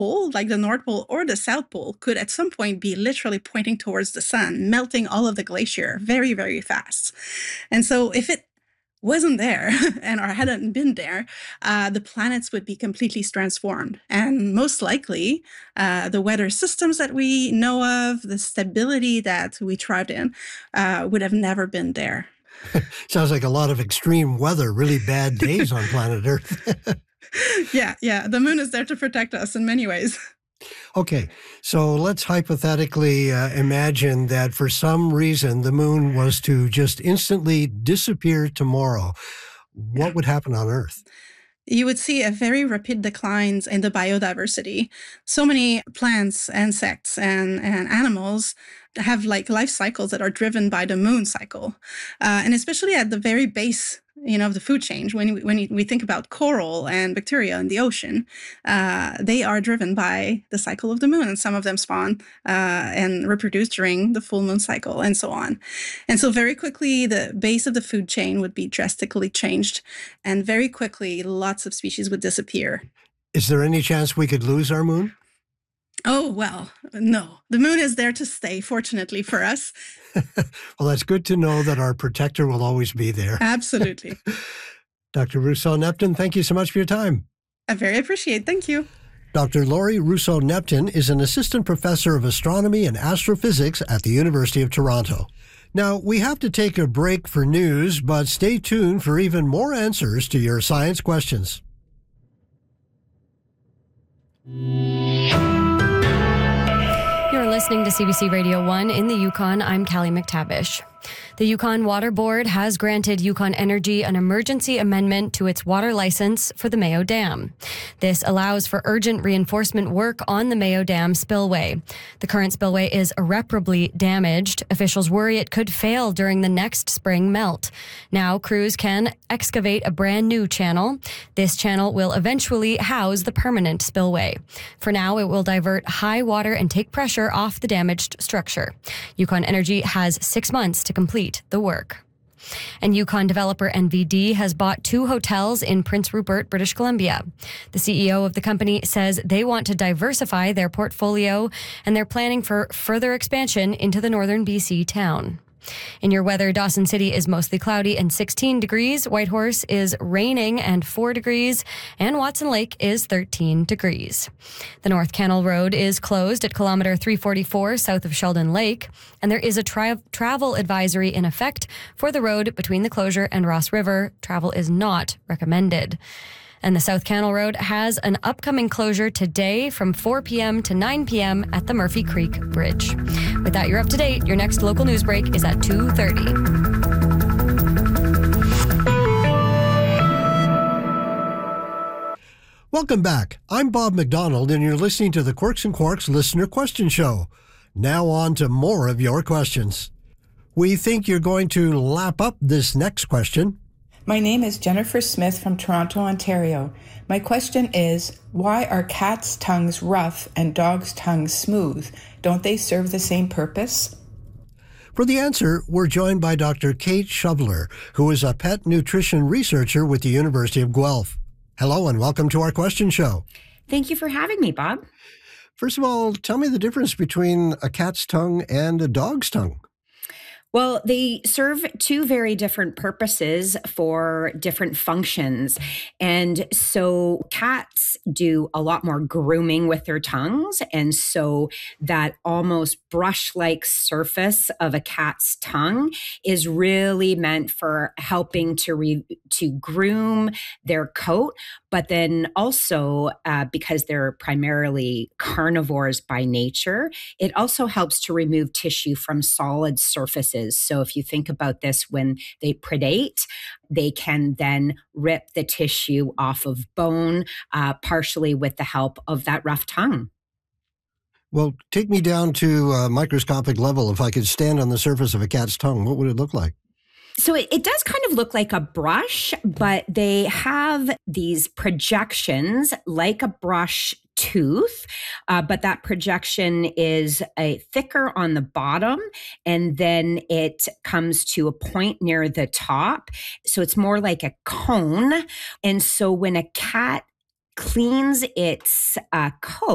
pole, like the North Pole or the South Pole, could at some point be literally pointing towards the sun, melting all of the glacier very, very fast. And so if it wasn't there or hadn't been there, the planets would be completely transformed. And most likely, the weather systems that we know of, the stability that we thrived in, would have never been there. Sounds like a lot of extreme weather, really bad days on planet Earth. Yeah. The moon is there to protect us in many ways. Okay, so let's hypothetically imagine that for some reason the moon was to just instantly disappear tomorrow. What would happen on Earth? You would see a very rapid declines in the biodiversity. So many plants, insects, and animals have like life cycles that are driven by the moon cycle. And especially at the very base, of the food chain, when we think about coral and bacteria in the ocean, they are driven by the cycle of the moon, and some of them spawn and reproduce during the full moon cycle, and so on. And so very quickly, the base of the food chain would be drastically changed, and very quickly, lots of species would disappear. Is there any chance we could lose our moon? Oh, well, no. The moon is there to stay, fortunately for us. Well, that's good to know that our protector will always be there. Absolutely. Dr. Rousseau-Nepton, thank you so much for your time. I very appreciate it. Thank you. Dr. Laurie Rousseau-Nepton is an assistant professor of astronomy and astrophysics at the University of Toronto. Now, we have to take a break for news, but stay tuned for even more answers to your science questions. You're listening to CBC Radio 1 in the Yukon. I'm Callie McTavish. The Yukon Water Board has granted Yukon Energy an emergency amendment to its water license for the Mayo Dam. This allows for urgent reinforcement work on the Mayo Dam spillway. The current spillway is irreparably damaged. Officials worry it could fail during the next spring melt. Now, crews can excavate a brand new channel. This channel will eventually house the permanent spillway. For now, it will divert high water and take pressure off the damaged structure. Yukon Energy has 6 months to complete the work. And Yukon developer NVD has bought 2 hotels in Prince Rupert, British Columbia. The CEO of the company says they want to diversify their portfolio, and they're planning for further expansion into the northern BC town. In your weather, Dawson City is mostly cloudy and 16 degrees. Whitehorse is raining and 4 degrees. And Watson Lake is 13 degrees. The North Canal Road is closed at kilometer 344 south of Sheldon Lake. And there is a travel advisory in effect for the road between the closure and Ross River. Travel is not recommended. And the South Canal Road has an upcoming closure today from 4 p.m. to 9 p.m. at the Murphy Creek Bridge. With that, you're up to date. Your next local news break is at 2:30. Welcome back. I'm Bob McDonald, and you're listening to the Quirks and Quarks Listener Question Show. Now on to more of your questions. We think you're going to lap up this next question. My name is Jennifer Smith from Toronto, Ontario. My question is, why are cats' tongues rough and dogs' tongues smooth? Don't they serve the same purpose? For the answer, we're joined by Dr. Kate Shoveler, who is a pet nutrition researcher with the University of Guelph. Hello and welcome to our question show. Thank you for having me, Bob. First of all, tell me the difference between a cat's tongue and a dog's tongue. Well, they serve 2 very different purposes for different functions. And so cats do a lot more grooming with their tongues. And so that almost brush-like surface of a cat's tongue is really meant for helping to groom their coat. But then also, because they're primarily carnivores by nature, it also helps to remove tissue from solid surfaces. So if you think about this, when they predate, they can then rip the tissue off of bone, partially with the help of that rough tongue. Well, take me down to a microscopic level. If I could stand on the surface of a cat's tongue, what would it look like? So it does kind of look like a brush, but they have these projections like a brush tooth, but that projection is thicker on the bottom, and then it comes to a point near the top. So it's more like a cone. And so when a cat cleans its coat,